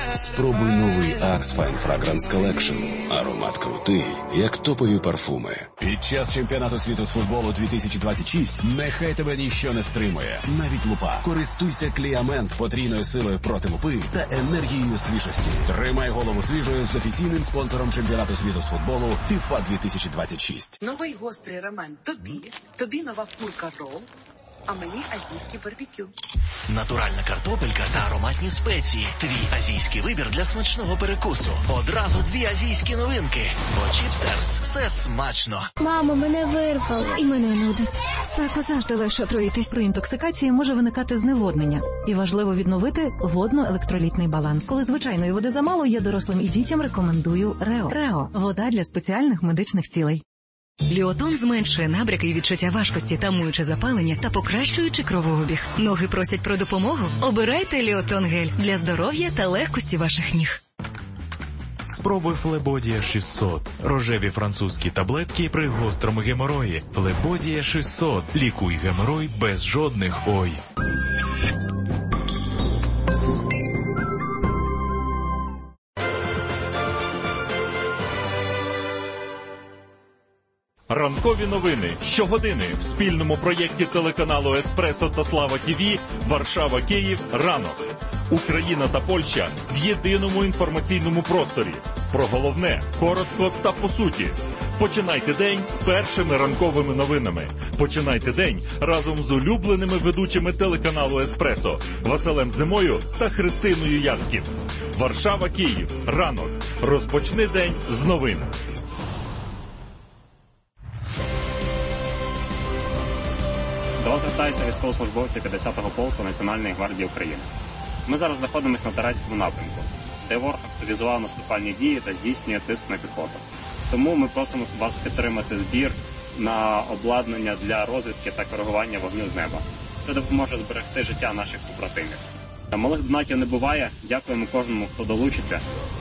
Спробуй новий Axe Fine Fragrance Collection. Аромат крутий, як топові парфуми. Під час чемпіонату світу з футболу 2026 нехай тебе ніщо не стримує. Навіть лупа. Користуйся Кліамен з потрійною силою проти лупи та енергією свіжості. Тримай голову свіжою з офіційним спонсором чемпіонату світу з футболу FIFA 2026. Новий гострий рамен тобі нова курка рол, а мені азійський барбекю. Натуральна картопелька та ароматні спеції. Твій азійський вибір для смачного перекусу. Одразу 2 азійські новинки. Бо Чіпстерс – це смачно. Мамо, мене вирвало. І мене нудить. Спеку завжди легше отруїтись. При інтоксикації може виникати зневоднення. І важливо відновити водно-електролітний баланс. Коли звичайної води замало, я дорослим і дітям рекомендую Рео. Рео – вода для спеціальних медичних цілей. Ліотон зменшує набряки і відчуття важкості, тамуючи запалення та покращуючи кровообіг. Ноги просять про допомогу? Обирайте Ліотон гель для здоров'я та легкості ваших ніг. Спробуй Флебодія 600. Рожеві французькі таблетки при гострому геморої. Флебодія 600. Лікуй геморой без жодних «ой». Ранкові новини щогодини в спільному проєкті телеканалу «Еспресо» та «Слава ТВ» Варшава-Київ ранок. Україна та Польща в єдиному інформаційному просторі. Про головне, коротко та по суті. Починайте день з першими ранковими новинами. Починайте день разом з улюбленими ведучими телеканалу «Еспресо» Василем Зимою та Христиною Яцьків. Варшава-Київ. Ранок. Розпочни день з новин. До вас звертаються військовослужбовці 50-го полку Національної гвардії України. Ми зараз знаходимося на Тарецькому напрямку, де ворог активізував наступальні дії та здійснює тиск на піхоту. Тому ми просимо вас підтримати збір на обладнання для розвідки та коригування вогню з неба. Це допоможе зберегти життя наших побратимів. Малих донатів не буває. Дякуємо кожному, хто долучиться.